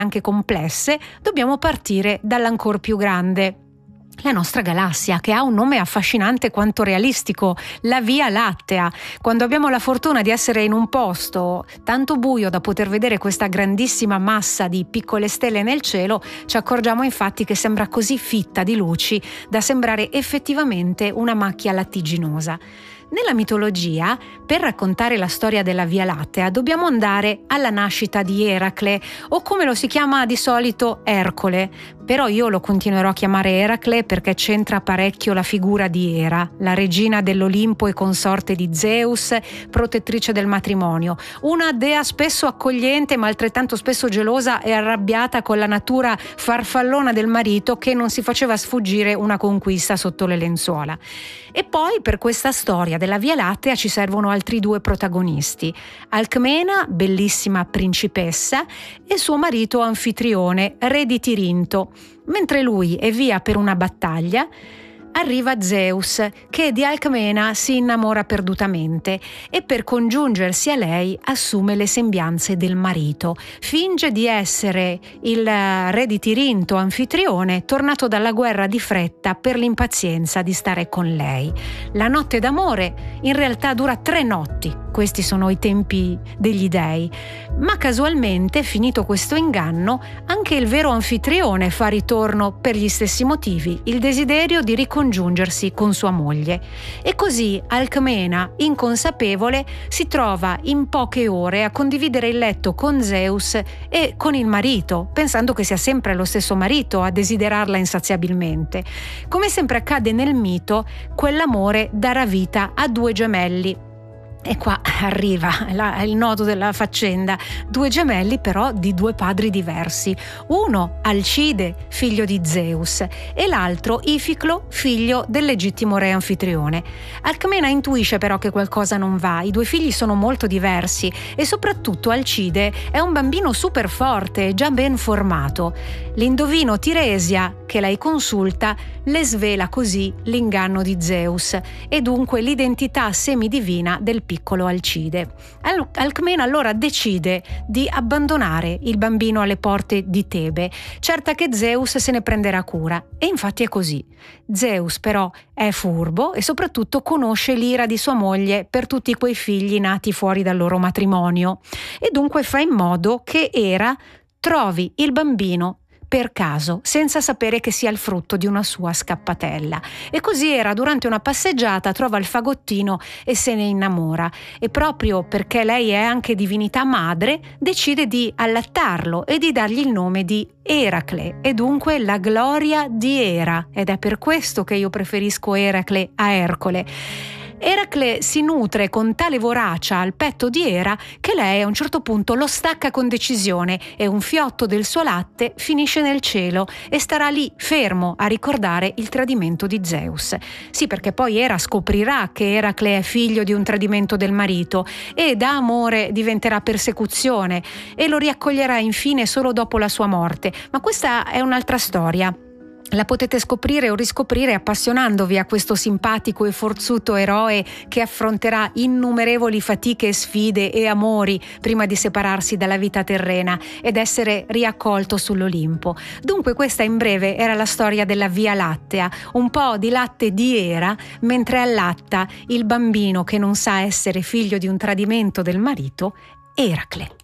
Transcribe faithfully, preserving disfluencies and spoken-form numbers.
anche complesse, dobbiamo partire dall'ancor più grande. La nostra galassia, che ha un nome affascinante quanto realistico, la Via Lattea. Quando abbiamo la fortuna di essere in un posto tanto buio da poter vedere questa grandissima massa di piccole stelle nel cielo, ci accorgiamo infatti che sembra così fitta di luci da sembrare effettivamente una macchia lattiginosa. Nella mitologia, per raccontare la storia della Via Lattea, dobbiamo andare alla nascita di Eracle, o come lo si chiama di solito Ercole, però io lo continuerò a chiamare Eracle perché c'entra parecchio la figura di Era, la regina dell'Olimpo e consorte di Zeus, protettrice del matrimonio, una dea spesso accogliente ma altrettanto spesso gelosa e arrabbiata con la natura farfallona del marito che non si faceva sfuggire una conquista sotto le lenzuola. E poi per questa storia della Via Lattea ci servono altri due protagonisti: Alcmena, bellissima principessa, e suo marito Anfitrione, re di Tirinto. Mentre lui è via per una battaglia, arriva Zeus, che di Alcmena si innamora perdutamente e per congiungersi a lei assume le sembianze del marito. Finge di essere il re di Tirinto, Anfitrione, tornato dalla guerra di fretta per l'impazienza di stare con lei. La notte d'amore in realtà dura tre notti. Questi sono i tempi degli dei. Ma casualmente, finito questo inganno, anche il vero Anfitrione fa ritorno per gli stessi motivi, il desiderio di ricongiungersi con sua moglie. E così Alcmena, inconsapevole, si trova in poche ore a condividere il letto con Zeus e con il marito, pensando che sia sempre lo stesso marito a desiderarla insaziabilmente. Come sempre accade nel mito, quell'amore darà vita a due gemelli. E qua arriva la, il nodo della faccenda: due gemelli però di due padri diversi, uno Alcide, figlio di Zeus, e l'altro Ificlo, figlio del legittimo re Anfitrione. Alcmena intuisce però che qualcosa non va, i due figli sono molto diversi e soprattutto Alcide è un bambino super forte e già ben formato. L'indovino Tiresia, che lei consulta, le svela così l'inganno di Zeus e dunque l'identità semidivina del piccolo Alcide. Al- Alcmena allora decide di abbandonare il bambino alle porte di Tebe, certa che Zeus se ne prenderà cura. E infatti è così. Zeus però è furbo e soprattutto conosce l'ira di sua moglie per tutti quei figli nati fuori dal loro matrimonio e dunque fa in modo che Era trovi il bambino per caso, senza sapere che sia il frutto di una sua scappatella. E così Era, durante una passeggiata, trova il fagottino e se ne innamora. E proprio perché lei è anche divinità madre, decide di allattarlo e di dargli il nome di Eracle, e dunque la gloria di Era. Ed è per questo che io preferisco Eracle a Ercole. Eracle si nutre con tale voracia al petto di Era che lei a un certo punto lo stacca con decisione e un fiotto del suo latte finisce nel cielo e starà lì fermo a ricordare il tradimento di Zeus. Sì, perché poi Era scoprirà che Eracle è figlio di un tradimento del marito e da amore diventerà persecuzione e lo riaccoglierà infine solo dopo la sua morte. Ma questa è un'altra storia. La potete scoprire o riscoprire appassionandovi a questo simpatico e forzuto eroe che affronterà innumerevoli fatiche e sfide e amori prima di separarsi dalla vita terrena ed essere riaccolto sull'Olimpo. Dunque questa in breve era la storia della Via Lattea, un po' di latte di Era mentre allatta il bambino che non sa essere figlio di un tradimento del marito, Eracle.